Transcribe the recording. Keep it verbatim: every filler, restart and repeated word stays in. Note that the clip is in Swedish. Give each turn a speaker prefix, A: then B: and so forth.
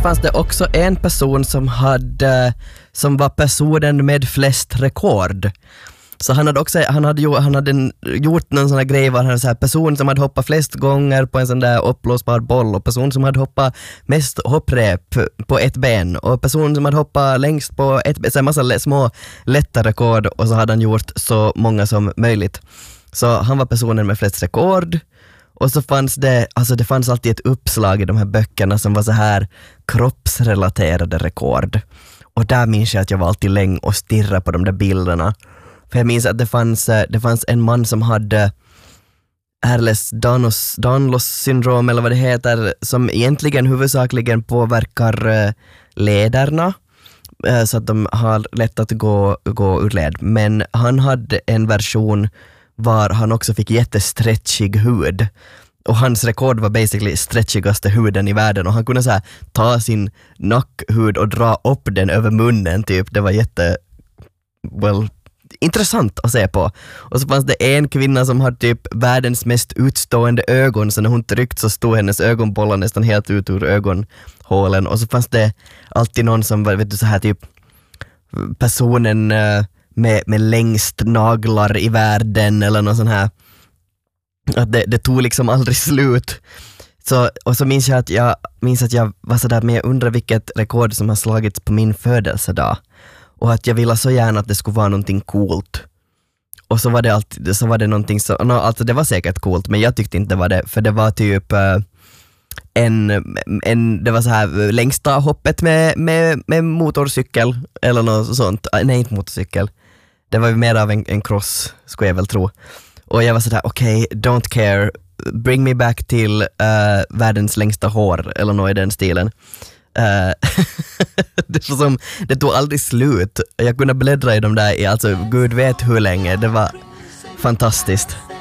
A: fanns det också en person som hade som var personen med flest rekord. Så han hade också han hade ju, han hade gjort någon sån här grej var han så här person som hade hoppat flest gånger på en sån där uppblåsbar boll och person som hade hoppat mest hopprep på ett ben och person som hade hoppat längst på ett ben, så en massa små lätta rekord och så hade han gjort så många som möjligt. Så han var personen med flest rekord. Och så fanns det, alltså det fanns alltid ett uppslag i de här böckerna som var så här kroppsrelaterade rekord. Och där minns jag att jag var alltid länge och stirra på de där bilderna. För jag minns att det fanns, det fanns en man som hade Ehlers-Danlos syndrom eller vad det heter, som egentligen huvudsakligen påverkar lederna så att de har lätt att gå, gå ur led. Men han hade en version var han också fick jättestretchig hud. Och hans rekord var basically stretchigaste huden i världen. Och han kunde så här ta sin nackhud och dra upp den över munnen typ. Det var jätte well, intressant att se på. Och så fanns det en kvinna som hade typ världens mest utstående ögon. Så när hon tryckte så stod hennes ögonbollar nästan helt ut ur ögonhålen. Och så fanns det alltid någon som var, vet du, så här typ personen med, med längst naglar i världen eller någon sån här. Att det, det tog liksom aldrig slut. Så, och så minns jag att jag minns att jag var sådär, men jag undrar vilket rekord som har slagits på min födelsedag. Och att jag ville så gärna att det skulle vara någonting coolt. Och så var det alltid, så var det någonting så, no, alltså det var säkert coolt, men jag tyckte inte det var det. För det var typ uh, en, en, det var så här längsta hoppet med, med, med motorcykel eller något sånt. Nej, inte motorcykel. Det var ju mer av en, en cross, skulle jag väl tro. Och jag var sådär, okej, okay, don't care, bring me back till uh, världens längsta hår eller något i den stilen. Uh, det, var som, det tog aldrig slut. Jag kunde bläddra i dem där i alltså gud vet hur länge. Det var fantastiskt.